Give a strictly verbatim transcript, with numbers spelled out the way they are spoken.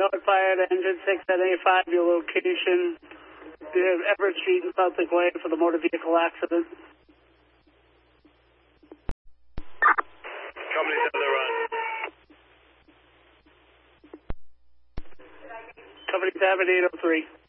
Notify at engine six at A five, your location. You have Everett Street in South Lake Way for the motor vehicle accident. Company's on the run. Company's having eight oh three.